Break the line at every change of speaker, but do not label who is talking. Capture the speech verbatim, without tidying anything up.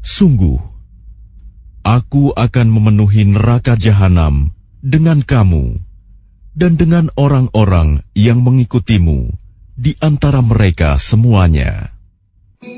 Sungguh, aku akan memenuhi neraka jahanam dengan kamu dan dengan orang-orang yang mengikutimu di antara mereka semuanya.